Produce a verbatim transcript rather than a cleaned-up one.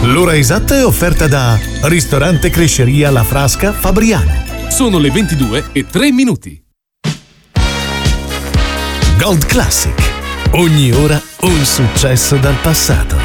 L'ora esatta è offerta da Ristorante Cresceria La Frasca Fabriano. Sono le ventidue e tre minuti. Gold Classic. Ogni ora un successo dal passato.